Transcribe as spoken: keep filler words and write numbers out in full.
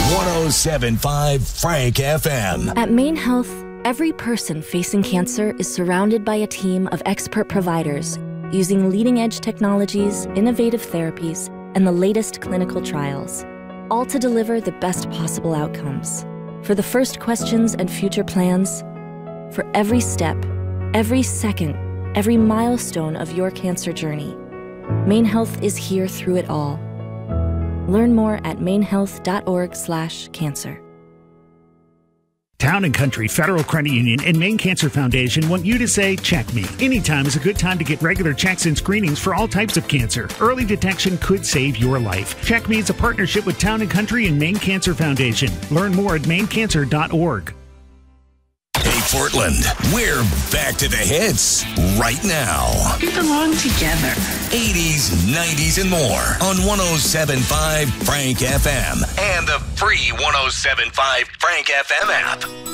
one oh seven point five Frank F M. At Maine Health, every person facing cancer is surrounded by a team of expert providers using leading-edge technologies, innovative therapies, and the latest clinical trials, all to deliver the best possible outcomes. For the first questions and future plans, for every step, every second, every milestone of your cancer journey, Maine Health is here through it all. Learn more at mainehealth.org slash cancer. Town and Country Federal Credit Union and Maine Cancer Foundation want you to say, check me. Anytime is a good time to get regular checks and screenings for all types of cancer. Early detection could save your life. Check Me is a partnership with Town and Country and Maine Cancer Foundation. Learn more at maine cancer dot org. Hey, Portland, we're back to the hits right now. We belong together. eighties, nineties, and more on one oh seven point five Frank F M and the free one oh seven point five Frank F M app.